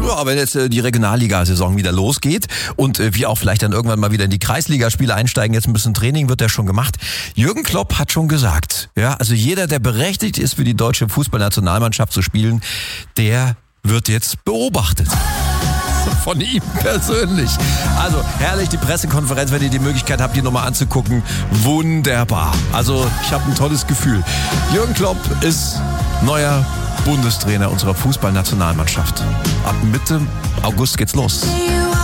Ja, wenn jetzt die Regionalliga-Saison wieder losgeht und wir auch vielleicht dann irgendwann mal wieder in die Kreisligaspiele einsteigen, jetzt ein bisschen Training wird ja schon gemacht. Jürgen Klopp hat schon gesagt, ja, also jeder, der berechtigt ist, für die deutsche Fußballnationalmannschaft zu spielen, der wird jetzt beobachtet. Von ihm persönlich. Also herrlich, die Pressekonferenz, wenn ihr die Möglichkeit habt, die nochmal anzugucken. Wunderbar. Also ich habe ein tolles Gefühl. Jürgen Klopp ist neuer Bundestrainer unserer Fußballnationalmannschaft. Ab Mitte August geht's los.